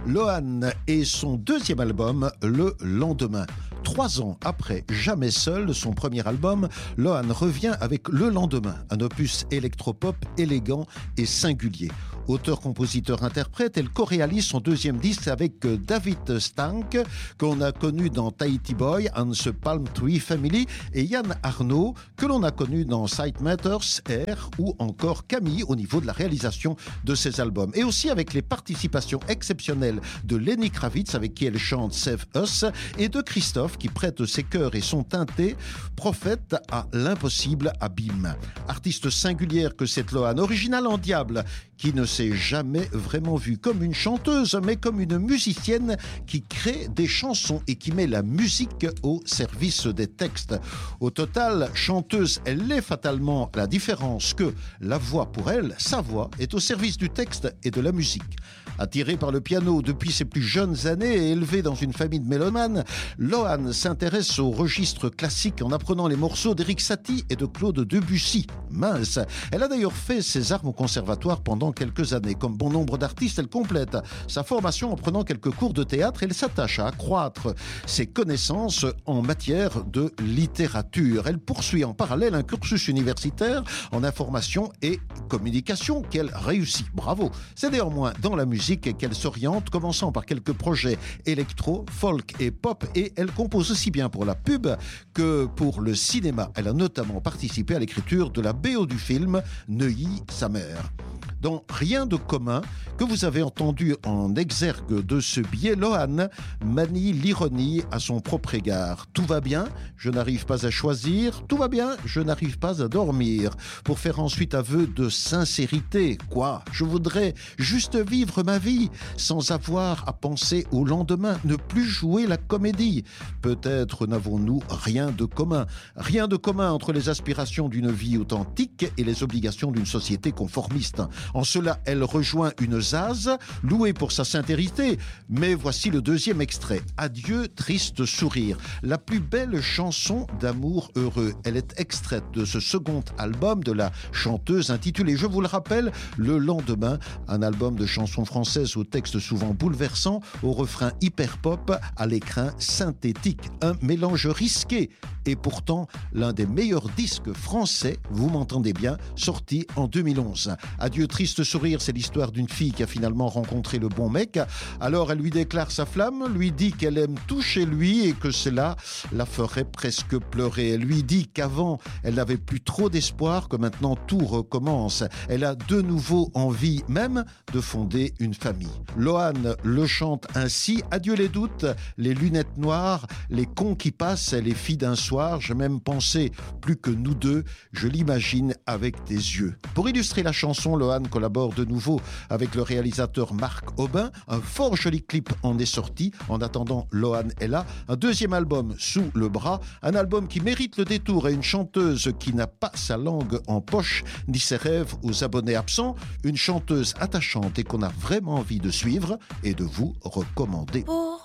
Lohan et son deuxième album, Le Lendemain. 3 ans après Jamais Seul, son premier album, Lohan revient avec Le Lendemain, un opus électropop élégant et singulier. Auteur, compositeur, interprète, elle co-réalise son deuxième disque avec David Stank, qu'on a connu dans Tahiti Boy and the Palm Tree Family, et Yann Arnaud, que l'on a connu dans Sight Matters, Air, ou encore Camille au niveau de la réalisation de ses albums. Et aussi avec les participations exceptionnelles de Lenny Kravitz, avec qui elle chante Save Us, et de Christophe, qui prête ses chœurs et son teinté, prophète à l'impossible abîme. Artiste singulière que cette Lohan, originale en diable, qui ne s'est jamais vraiment vue comme une chanteuse, mais comme une musicienne qui crée des chansons et qui met la musique au service des textes. Au total, chanteuse, elle est fatalement, à la différence que la voix pour elle, sa voix, est au service du texte et de la musique. Attirée par le piano depuis ses plus jeunes années et élevée dans une famille de mélomanes, Lohan s'intéresse au registre classique en apprenant les morceaux d'Erik Satie et de Claude Debussy. Mince! Elle a d'ailleurs fait ses armes au conservatoire pendant quelques années. Comme bon nombre d'artistes, elle complète sa formation en prenant quelques cours de théâtre et elle s'attache à accroître ses connaissances en matière de littérature. Elle poursuit en parallèle un cursus universitaire en information et communication qu'elle réussit. Bravo! C'est néanmoins dans la musique qu'elle s'oriente, commençant par quelques projets électro, folk et pop, et elle compose aussi bien pour la pub que pour le cinéma. Elle a notamment participé à l'écriture de la BO du film Neuilly, sa mère. Dans Rien de commun, que vous avez entendu en exergue de ce billet, Lohan manie l'ironie à son propre égard. Tout va bien, je n'arrive pas à choisir. Tout va bien, je n'arrive pas à dormir. Pour faire ensuite aveu de sincérité. Quoi ? Je voudrais juste vivre ma vie sans avoir à penser au lendemain, ne plus jouer la comédie. Peut-être n'avons-nous rien de commun. Rien de commun entre les aspirations d'une vie authentique et les obligations d'une société conformiste. En cela, elle rejoint une Zaz, louée pour sa sincérité. Mais voici le deuxième extrait. Adieu, triste sourire. La plus belle chanson d'amour heureux. Elle est extraite de ce second album de la chanteuse intitulé, je vous le rappelle, Le Lendemain. Un album de chansons françaises au texte souvent bouleversant, au refrain hyper pop, à l'écrin synthétique. Un mélange risqué et pourtant l'un des meilleurs disques français, vous m'entendez bien, sorti en 2011. Adieu, triste sourire, c'est l'histoire d'une fille qui a finalement rencontré le bon mec. Alors elle lui déclare sa flamme, lui dit qu'elle aime tout chez lui et que cela la ferait presque pleurer. Elle lui dit qu'avant, elle n'avait plus trop d'espoir, que maintenant tout recommence. Elle a de nouveau envie même de fonder une famille. Lohan le chante ainsi. Adieu les doutes, les lunettes noires, les cons qui passent, les filles d'un soir. J'ai même pensé, plus que nous deux, je l'imagine avec tes yeux. Pour illustrer la chanson, Lohan collabore de nouveau avec le réalisateur Marc Aubin. Un fort joli clip en est sorti. En attendant, Lohan est là. Un deuxième album sous le bras. Un album qui mérite le détour et une chanteuse qui n'a pas sa langue en poche ni ses rêves aux abonnés absents. Une chanteuse attachante et qu'on a vraiment envie de suivre et de vous recommander.